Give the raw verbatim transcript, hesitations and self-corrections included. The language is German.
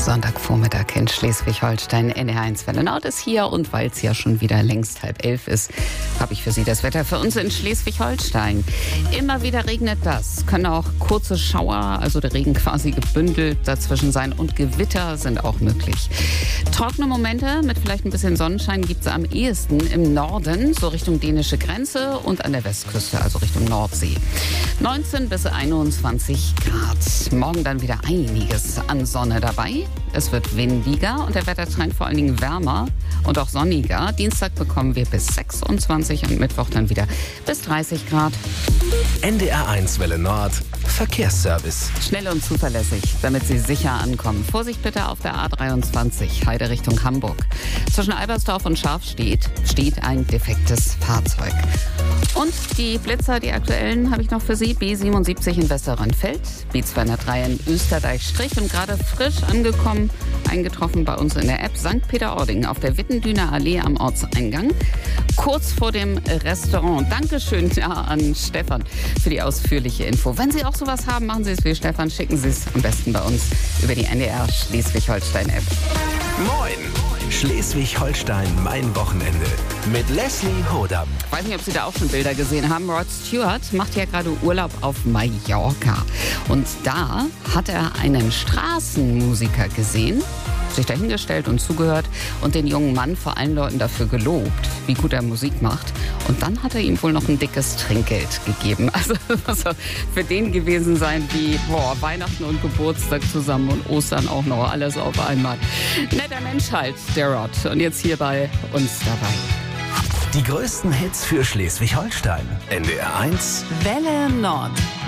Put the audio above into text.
Sonntagvormittag in Schleswig-Holstein. N D R eins Welle Nord ist hier und weil es ja schon wieder längst halb elf ist, habe ich für Sie das Wetter für uns in Schleswig-Holstein. Immer wieder regnet das. Können auch kurze Schauer, also der Regen quasi gebündelt dazwischen sein und Gewitter sind auch möglich. Trockene Momente mit vielleicht ein bisschen Sonnenschein gibt es am ehesten im Norden, so Richtung dänische Grenze und an der Westküste, also Richtung Nordsee. neunzehn bis einundzwanzig Grad. Morgen dann wieder einiges an Sonne dabei. Es wird windiger und der Wettertrend vor allen Dingen wärmer und auch sonniger. Dienstag bekommen wir bis sechsundzwanzig und Mittwoch dann wieder bis dreißig Grad. N D R eins Welle Nord Verkehrsservice. Schnell und zuverlässig, damit Sie sicher ankommen. Vorsicht bitte auf der A dreiundzwanzig, Heide Richtung Hamburg. Zwischen Albersdorf und Scharfstedt steht ein defektes Fahrzeug. Und die Blitzer, die aktuellen, habe ich noch für Sie. B siebenundsiebzig in Westerrönfeld, B zweihundertdrei in Österdeich-Strich und gerade frisch angekommen, eingetroffen bei uns in der App Sankt Peter-Ording auf der Wittendüner Allee am Ortseingang. Kurz vor dem Restaurant. Dankeschön ja, an Stefan für die ausführliche Info. Wenn Sie auch sowas haben, machen Sie es wie Stefan. Schicken Sie es am besten bei uns über die N D R Schleswig-Holstein-App. Moin! Schleswig-Holstein, mein Wochenende. Mit Leslie Hodam. Ich weiß nicht, ob Sie da auch schon Bilder gesehen haben. Rod Stewart macht ja gerade Urlaub auf Mallorca. Und da hat er einen Straßenmusiker gesehen, sich dahingestellt und zugehört und den jungen Mann vor allen Leuten dafür gelobt, wie gut er Musik macht. Und dann hat er ihm wohl noch ein dickes Trinkgeld gegeben. Also das soll für den gewesen sein wie boah, Weihnachten und Geburtstag zusammen und Ostern auch noch, alles auf einmal. Netter Mensch halt, der Rod. Und jetzt hier bei uns dabei. Die größten Hits für Schleswig-Holstein. N D R eins Welle Nord.